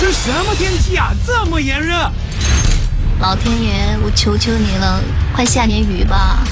这什么天气啊，这么炎热！ 老天爷，我求求你了，快下点雨吧。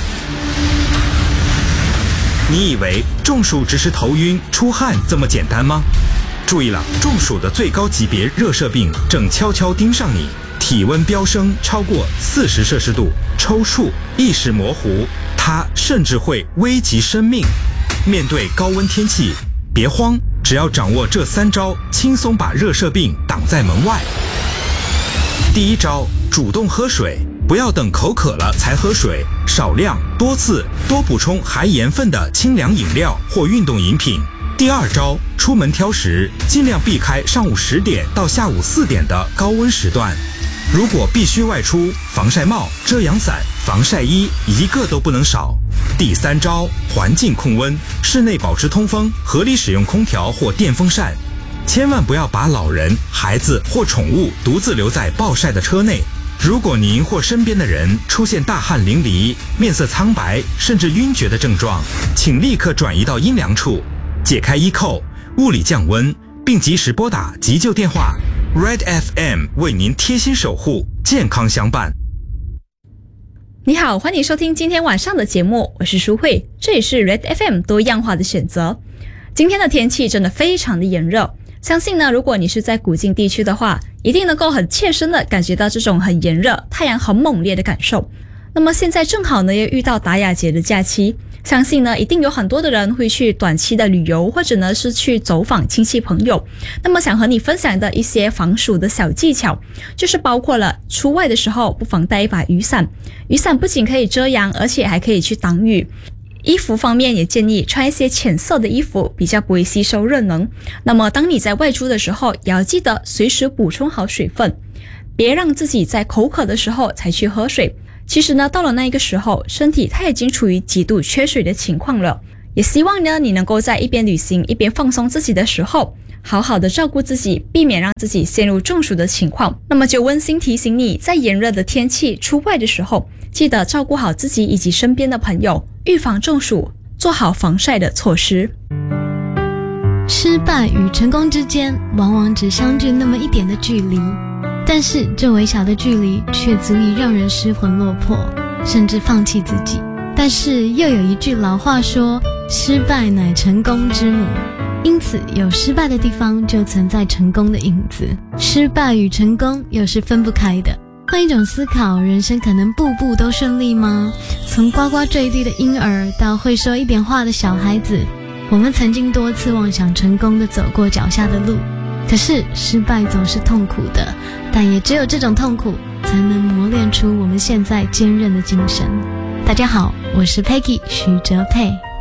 你以为中暑只是头晕、出汗这么简单吗？注意了，中暑的最高级别热射病正悄悄盯上你，体温飙升超过40摄氏度，抽搐、意识模糊，它甚至会危及生命。面对高温天气，别慌，只要掌握这3招，轻松把热射病挡在门外。第1招，主动喝水，不要等口渴了才喝水，少量多次多补充含盐分的清凉饮料或运动饮品。第2招，出门挑食，尽量避开上午10点到下午4点的高温时段。如果必须外出，防晒帽、遮阳伞、防晒衣一个都不能少。第3招，环境控温，室内保持通风，合理使用空调或电风扇。千万不要把老人、孩子或宠物独自留在暴晒的车内。如果您或身边的人出现大汗淋漓、面色苍白甚至晕厥的症状，请立刻转移到阴凉处，解开衣扣，物理降温，并及时拨打急救电话。Red FM 为您贴心守护，健康相伴。 你好，欢迎收听今天晚上的节目，我是淑慧，这里是 Red FM 多样化的选择。今天的天气真的非常的炎热，相信呢，如果你是在古晋地区的话，一定能够很切身的感觉到这种很炎热、太阳很猛烈的感受。那么现在正好呢，又遇到达雅节的假期，相信呢，一定有很多的人会去短期的旅游，或者呢是去走访亲戚朋友。那么想和你分享的一些防暑的小技巧，就是包括了出外的时候不妨带一把雨伞，雨伞不仅可以遮阳，而且还可以去挡雨。衣服方面也建议穿一些浅色的衣服，比较不会吸收热能。那么当你在外出的时候，也要记得随时补充好水分，别让自己在口渴的时候才去喝水。其实呢，到了那个时候，身体它已经处于极度缺水的情况了。也希望呢，你能够在一边旅行一边放松自己的时候，好好的照顾自己，避免让自己陷入中暑的情况。那么就温馨提醒你，在炎热的天气出外的时候，记得照顾好自己以及身边的朋友，预防中暑，做好防晒的措施。 失败与成功之间往往只相距那么一点的距离，但是这微小的距离却足以让人失魂落魄，甚至放弃自己。但是又有一句老话说，失败乃成功之母，因此有失败的地方就存在成功的影子。失败与成功又是分不开的。换一种思考，人生可能步步都顺利吗？从呱呱坠地的婴儿到会说一点话的小孩子，我们曾经多次妄想成功地走过脚下的路。可是失败总是痛苦的，但也只有这种痛苦才能磨练出我们现在坚韧的精神。大家好，我是 Peggy 徐哲佩。